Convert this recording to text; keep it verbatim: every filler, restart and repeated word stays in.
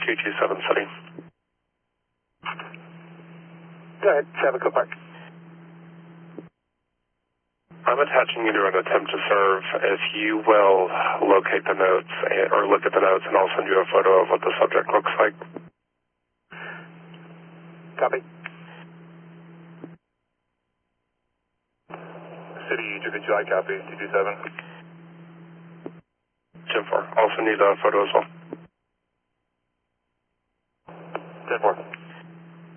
Q G seven City. Go ahead, seven Cooper. I'm attaching you to an attempt to serve. If you will locate the notes or look at the notes, and I'll send you a photo of what the subject looks like. Copy. City, Jupiter two, I copy, two two seven. ten four. Also need a photo as well. ten four.